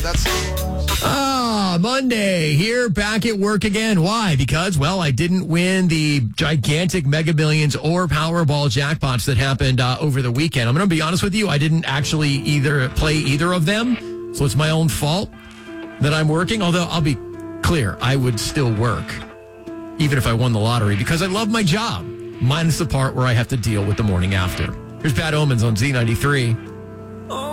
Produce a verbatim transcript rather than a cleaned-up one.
That's Ah, Monday, here back at work again. Why? Because, well, I didn't win the gigantic Mega Millions or Powerball jackpots that happened uh, over the weekend. I'm going to be honest with you. I didn't actually either play either of them, so it's my own fault that I'm working. Although, I'll be clear, I would still work, even if I won the lottery, because I love my job, minus the part where I have to deal with the morning after. Here's Bad Omens on Z ninety-three.